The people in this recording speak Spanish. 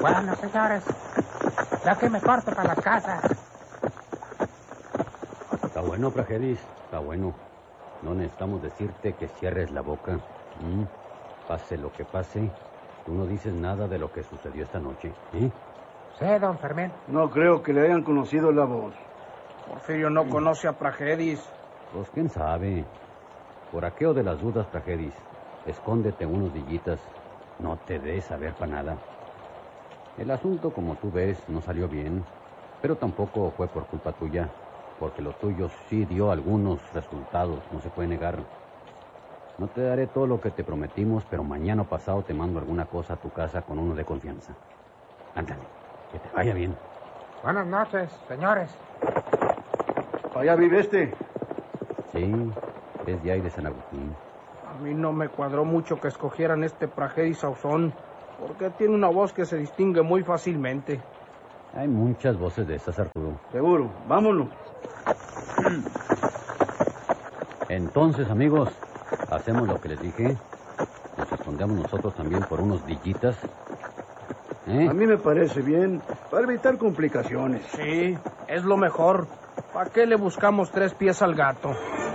Bueno, señores, ya que me corto para las casas. Está bueno, Pragedis, está bueno. No necesitamos decirte que cierres la boca. Pase lo que pase, tú no dices nada de lo que sucedió esta noche, ¿eh? Sí, don Fermín. No creo que le hayan conocido la voz. Porfirio no conoce a Pragedis. Pues quién sabe. Por aquello de las dudas, Pragedis, escóndete unos dillitas. No te des a ver para nada. El asunto, como tú ves, no salió bien, pero tampoco fue por culpa tuya, porque lo tuyo sí dio algunos resultados, no se puede negar. No te daré todo lo que te prometimos, pero mañana o pasado te mando alguna cosa a tu casa con uno de confianza. Ándale, que te vaya bien. Buenas noches, señores. ¿Allá vive este? Sí, es de ahí de San Agustín. A mí no me cuadró mucho que escogieran este Pragedis Sauzón, porque tiene una voz que se distingue muy fácilmente. Hay muchas voces de esas, Arturo. Seguro, vámonos. Entonces, amigos, hacemos lo que les dije. Nos escondemos nosotros también por unos dillitas. A mí me parece bien, para evitar complicaciones. Sí, es lo mejor. ¿Para qué le buscamos 3 pies al gato?